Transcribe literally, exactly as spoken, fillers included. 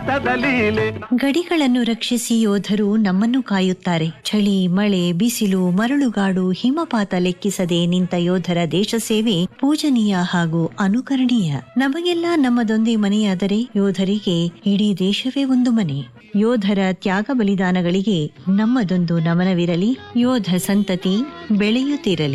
ಆಟದ ಲೀಲೆ. ಗಡಿಗಳನ್ನು ರಕ್ಷಿಸಿ ಯೋಧರು ನಮ್ಮನ್ನು ಕಾಯುತ್ತಾರೆ. ಚಳಿ, ಮಳೆ, ಬಿಸಿಲು, ಮರಳುಗಾಡು, ಹಿಮಪಾತ ಲೆಕ್ಕಿಸದೆ ನಿಂತ ಯೋಧರ ದೇಶ ಸೇವೆ ಪೂಜನೀಯ ಹಾಗೂ ಅನುಕರಣೀಯ. ನಮಗೆಲ್ಲ ನಮ್ಮದೊಂದೇ ಮನೆಯಾದರೆ ಯೋಧರಿಗೆ ಇಡೀ ದೇಶವೇ ಒಂದು ಮನೆ. ಯೋಧರ ತ್ಯಾಗ ಬಲಿದಾನಗಳಿಗೆ ನಮ್ಮದೊಂದು ನಮನವಿರಲಿ. ಯೋಧ ಸಂತತಿ ಬೆಳೆಯುತ್ತಿರಲಿ.